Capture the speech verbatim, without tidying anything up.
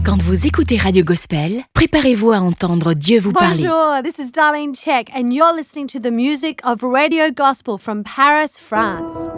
Quand vous écoutez Radio Gospel, préparez-vous à entendre Dieu vous parler. Bonjour, this is Darlene Check, and you're listening to the music of Radio Gospel from Paris, France.